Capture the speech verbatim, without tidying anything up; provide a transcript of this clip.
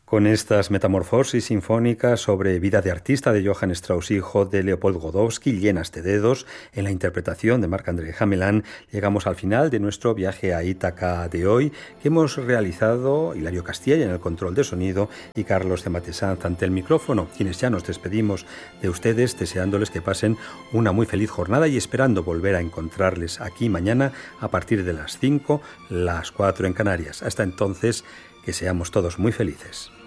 Con estas metamorfosis sinfónicas sobre vida de artista de Johann Strauss, hijo de Leopold Godowsky, llenas de dedos, en la interpretación de Marc-André Hamelin, llegamos al final de nuestro viaje a Ítaca de hoy, que hemos realizado Hilario Castilla en el control de sonido y Carlos de Matesanz ante el micrófono, quienes ya nos despedimos de ustedes, deseándoles que pasen una muy feliz jornada y esperando volver a encontrarles aquí mañana a partir de las cinco, las cuatro en Canarias. Hasta entonces, que seamos todos muy felices.